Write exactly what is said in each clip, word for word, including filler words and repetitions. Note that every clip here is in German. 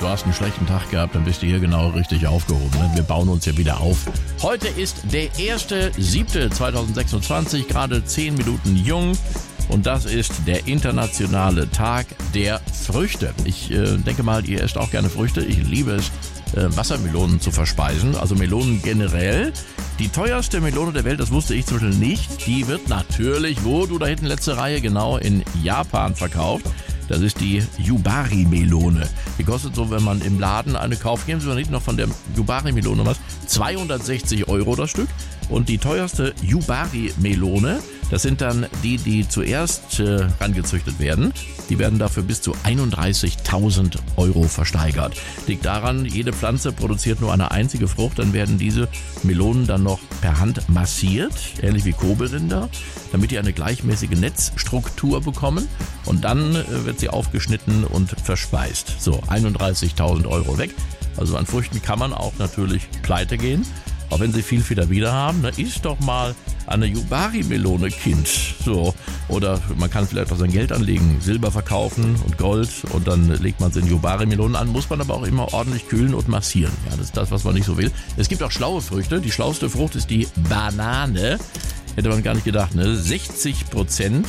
du hast einen schlechten Tag gehabt, dann bist du hier genau richtig aufgehoben. Ne? Wir bauen uns ja wieder auf. Heute ist der erste siebte zweitausendsechsundzwanzig, gerade zehn Minuten jung. Und das ist der internationale Tag der Früchte. Ich äh, denke mal, ihr esst auch gerne Früchte. Ich liebe es, äh, Wassermelonen zu verspeisen. Also Melonen generell. Die teuerste Melone der Welt, das wusste ich zum Beispiel nicht, die wird natürlich, wo du da hinten letzte Reihe, genau in Japan verkauft. Das ist die Yubari-Melone. Die kostet so, wenn man im Laden eine kauft, geben Sie mir nicht noch von der Yubari-Melone was, zweihundertsechzig Euro das Stück. Und die teuerste Yubari-Melone, das sind dann die, die zuerst äh, rangezüchtet werden. Die werden dafür bis zu einunddreißigtausend Euro versteigert. Liegt daran, jede Pflanze produziert nur eine einzige Frucht. Dann werden diese Melonen dann noch per Hand massiert, ähnlich wie Kobelrinder, damit die eine gleichmäßige Netzstruktur bekommen. Und dann äh, wird sie aufgeschnitten und verspeist. So, einunddreißigtausend Euro weg. Also an Früchten kann man auch natürlich pleite gehen. Auch wenn sie viel wieder haben, da isst doch mal eine Yubari-Melone, Kind. So. Oder man kann vielleicht auch sein Geld anlegen, Silber verkaufen und Gold und dann legt man es in Yubari-Melonen an, muss man aber auch immer ordentlich kühlen und massieren. Ja, das ist das, was man nicht so will. Es gibt auch schlaue Früchte. Die schlauste Frucht ist die Banane. Hätte man gar nicht gedacht, ne? sechzig Prozent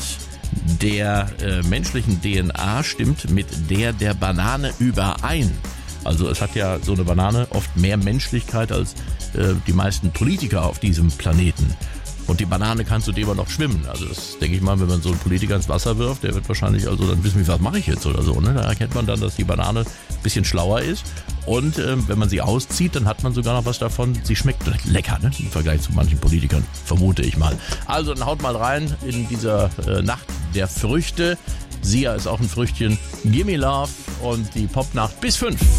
der äh, menschlichen D N A stimmt mit der der Banane überein. Also es hat ja so eine Banane oft mehr Menschlichkeit als äh, die meisten Politiker auf diesem Planeten. Und die Banane kann zudem auch noch schwimmen. Also das denke ich mal, wenn man so einen Politiker ins Wasser wirft, der wird wahrscheinlich also dann wissen, was mache ich jetzt oder so. Ne? Da erkennt man dann, dass die Banane ein bisschen schlauer ist. Und äh, wenn man sie auszieht, dann hat man sogar noch was davon. Sie schmeckt lecker, ne? Im Vergleich zu manchen Politikern, vermute ich mal. Also dann haut mal rein in dieser äh, Nacht der Früchte. Sia ist auch ein Früchtchen. Gimme Love und die Popnacht bis fünf.